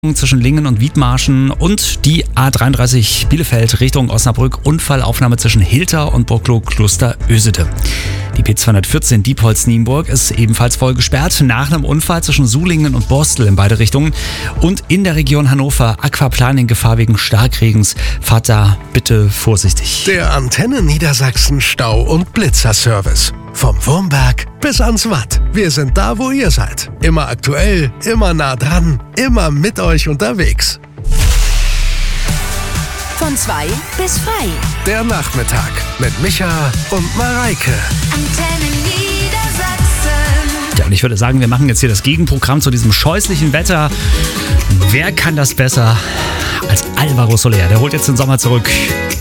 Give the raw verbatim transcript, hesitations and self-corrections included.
zwischen Lingen und Wiedmarschen und die A dreiunddreißig Bielefeld Richtung Osnabrück. Unfallaufnahme zwischen Hilter und Burgkloster-Ösede. Die P zweihundertvierzehn Diepholz-Nienburg ist ebenfalls voll gesperrt nach einem Unfall zwischen Sulingen und Borstel in beide Richtungen. Und in der Region Hannover Aquaplaning Gefahr wegen Starkregens. Fahrt da bitte vorsichtig. Der Antenne Niedersachsen Stau- und Blitzerservice. Vom Wurmberg bis ans Watt. Wir sind da, wo ihr seid. Immer aktuell, immer nah dran, immer mit euch unterwegs. Von zwei bis frei. Der Nachmittag mit Micha und Mareike. Antenne Niedersachsen. Ja, und ich würde sagen, wir machen jetzt hier das Gegenprogramm zu diesem scheußlichen Wetter. Wer kann das besser als Alvaro Soler? Der holt jetzt den Sommer zurück.